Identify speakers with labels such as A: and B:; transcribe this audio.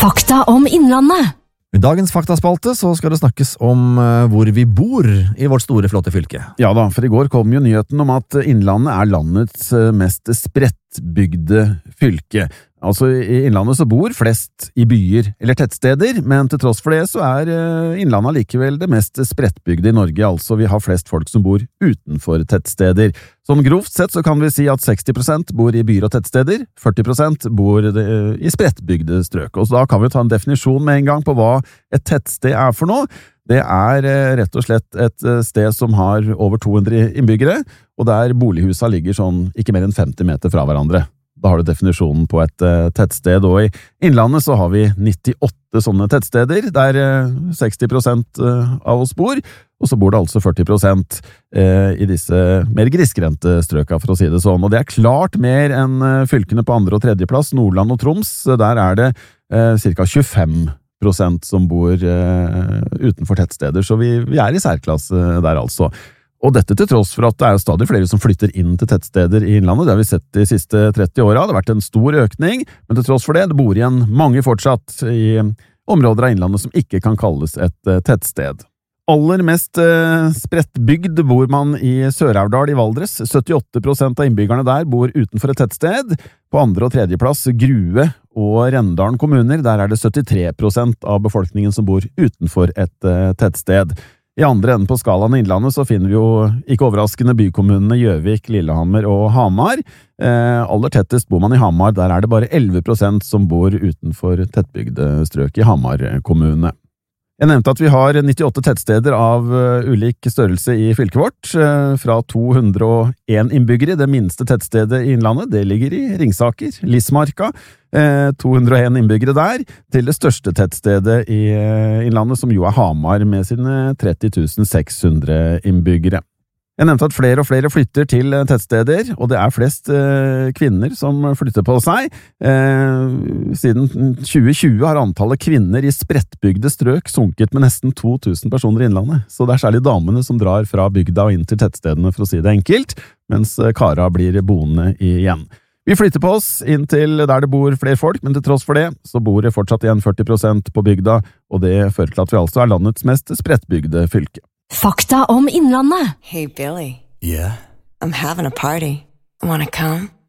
A: Fakta om Innlandet.
B: I dagens faktaspalte så skal det snakkes om hvor vi bor i vårt store, flotte fylke.
C: Ja da, for i går kom jo nyheten om at Innlandet er landets mest sprettbygde fylke. Altså i Innlandet så bor flest i byer eller tettsteder, men til tross for det så er Innlandet likevel det mest sprettbygde i Norge, altså vi har flest folk som bor utenfor tettsteder. Sånn grovt sett så kan vi si at 60% bor i byer og tettsteder, 40% bor i sprettbygde strøk. Og så da kan vi ta en definisjon med en gang på hva et tettsted er for noe. Det er rett og slett et sted som har over 200 innbyggere, og der bolighusa ligger sånn ikke mer enn 50 meter fra hverandre. Da har du definisjonen på et tettsted, og i Innlandet så har vi 98 sånne tettsteder, der 60% av oss bor, og så bor det altså 40% i disse mer grisgrendte strøka, for å si det sånn. Og det er klart mer enn fylkene på andre- og tredjeplass, Nordland og Troms. Der er det ca. 25% som bor utenfor tettsteder, så vi er i særklasse der altså. Og dette til tross for at det er stadig flere som flytter inn til tettsteder i Innlandet. Det har vi sett de siste 30 årene. Det har vært en stor økning, men til tross for det bor igjen mange fortsatt i områder av Innlandet som ikke kan kalles et tettsted. Aller mest sprettbygd bor man i Sør-Aurdal i Valdres. 78% av innbyggerne der bor utenfor et tettsted. På andre- og tredjeplass Grue og Rendalen kommuner. Der er det 73% av befolkningen som bor utenfor et tettsted. I andre enden på skalaen i Innlandet så finner vi jo ikke overraskende bykommunene Gjøvik, Lillehammer og Hamar. Aller tettest bor man i Hamar, der er det bare 11% som bor utenfor tettbygde strøk i Hamar kommune. Jeg nevnte at vi har 98 tettsteder av ulik størrelse i fylket vårt, fra 201 innbyggere. Det minste tettstedet i Innlandet, det ligger i Ringsaker, Lismarka, 201 innbyggere der, til det største tettstedet i Innlandet, som jo er Hamar, med sine 30 600 innbyggere. Jeg nevnte at flere og flere flytter til tettsteder, og det er flest kvinner som flytter på seg. Siden 2020 har antallet kvinner i sprettbygde strøk sunket med nesten 2000 personer i Innlandet, så det er særlig damene som drar fra bygda og inn til tettstedene, for å si det enkelt, mens kara blir boende igjen. Vi flytter på oss inn til der det bor flere folk, men til tross for det så bor det fortsatt igjen 40% på bygda, og det fører til at vi altså er landets mest sprettbygde fylke.
A: Fakta om Innlandet.
D: Hey, Billy.
E: Yeah?
D: I'm having a party. Wanna come?